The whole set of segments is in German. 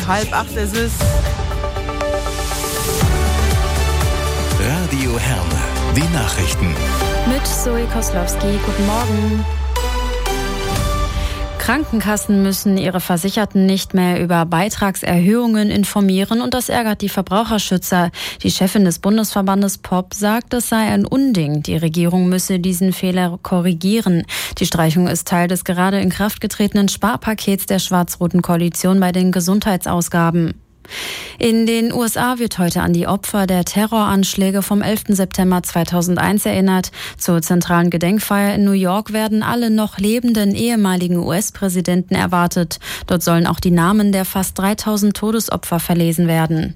7:30 ist es. Radio Herne, die Nachrichten. Mit Zoe Koslowski, guten Morgen. Krankenkassen müssen ihre Versicherten nicht mehr über Beitragserhöhungen informieren und das ärgert die Verbraucherschützer. Die Chefin des Bundesverbandes POP sagt, es sei ein Unding. Die Regierung müsse diesen Fehler korrigieren. Die Streichung ist Teil des gerade in Kraft getretenen Sparpakets der schwarz-roten Koalition bei den Gesundheitsausgaben. In den USA wird heute an die Opfer der Terroranschläge vom 11. September 2001 erinnert. Zur zentralen Gedenkfeier in New York werden alle noch lebenden ehemaligen US-Präsidenten erwartet. Dort sollen auch die Namen der fast 3000 Todesopfer verlesen werden.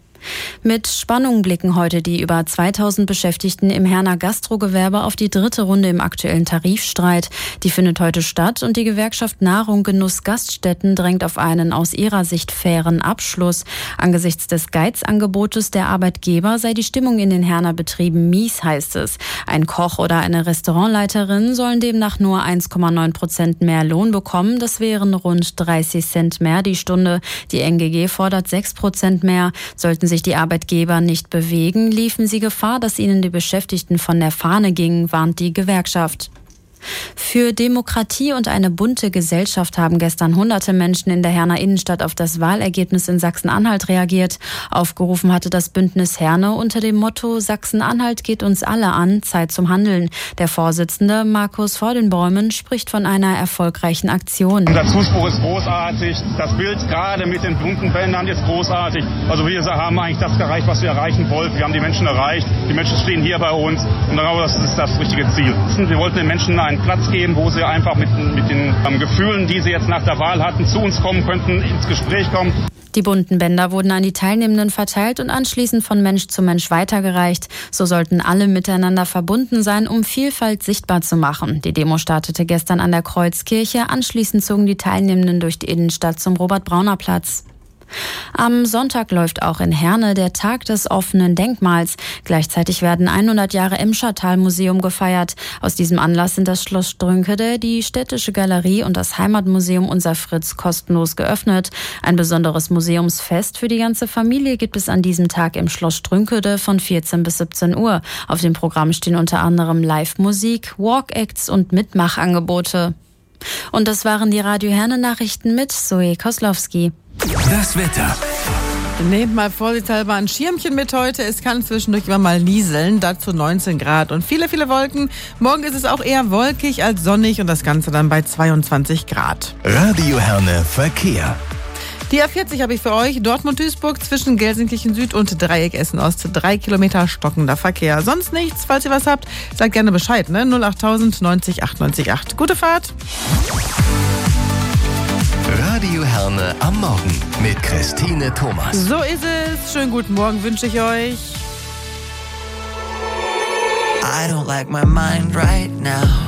Mit Spannung blicken heute die über 2000 Beschäftigten im Herner Gastrogewerbe auf die dritte Runde im aktuellen Tarifstreit. Die findet heute statt und die Gewerkschaft Nahrung, Genuss, Gaststätten drängt auf einen aus ihrer Sicht fairen Abschluss. Angesichts des Geizangebotes der Arbeitgeber sei die Stimmung in den Herner Betrieben mies, heißt es. Ein Koch oder eine Restaurantleiterin sollen demnach nur 1,9% mehr Lohn bekommen. Das wären rund 30 Cent mehr die Stunde. Die NGG fordert 6% mehr. Sollten sich die Arbeitgeber nicht bewegen, liefen sie Gefahr, dass ihnen die Beschäftigten von der Fahne gingen, warnt die Gewerkschaft. Für Demokratie und eine bunte Gesellschaft haben gestern hunderte Menschen in der Herner Innenstadt auf das Wahlergebnis in Sachsen-Anhalt reagiert. Aufgerufen hatte das Bündnis Herne unter dem Motto Sachsen-Anhalt geht uns alle an, Zeit zum Handeln. Der Vorsitzende Markus Vordenbäumen spricht von einer erfolgreichen Aktion. Der Zuspruch ist großartig, das Bild gerade mit den bunten Bändern ist großartig. Also wir haben eigentlich das erreicht, was wir erreichen wollten. Wir haben die Menschen erreicht, die Menschen stehen hier bei uns und genau das ist das richtige Ziel. Wir wollten den Menschen einen Platz geben, wo sie einfach mit den Gefühlen, die sie jetzt nach der Wahl hatten, zu uns kommen könnten, ins Gespräch kommen. Die bunten Bänder wurden an die Teilnehmenden verteilt und anschließend von Mensch zu Mensch weitergereicht. So sollten alle miteinander verbunden sein, um Vielfalt sichtbar zu machen. Die Demo startete gestern an der Kreuzkirche. Anschließend zogen die Teilnehmenden durch die Innenstadt zum Robert-Brauner-Platz. Am Sonntag läuft auch in Herne der Tag des offenen Denkmals. Gleichzeitig werden 100 Jahre Emschertal-Museum gefeiert. Aus diesem Anlass sind das Schloss Strünkede, die Städtische Galerie und das Heimatmuseum Unser Fritz kostenlos geöffnet. Ein besonderes Museumsfest für die ganze Familie gibt es an diesem Tag im Schloss Strünkede von 14 bis 17 Uhr. Auf dem Programm stehen unter anderem Live-Musik, Walk-Acts und Mitmachangebote. Und das waren die Radio Herne Nachrichten mit Zoe Koslowski. Das Wetter. Nehmt mal vorsichtshalber ein Schirmchen mit heute. Es kann zwischendurch immer mal nieseln, dazu 19 Grad und viele, viele Wolken. Morgen ist es auch eher wolkig als sonnig und das Ganze dann bei 22 Grad. Radio Herne Verkehr. Die A40 habe ich für euch. Dortmund-Duisburg zwischen Gelsenkirchen Süd und Dreieck Essen-Ost. 3 Kilometer stockender Verkehr. Sonst nichts. Falls ihr was habt, sagt gerne Bescheid. 08000 90 98 8. Gute Fahrt. Radio Herne am Morgen mit Christine Thomas. So ist es. Schönen guten Morgen wünsche ich euch. I don't like my mind right now.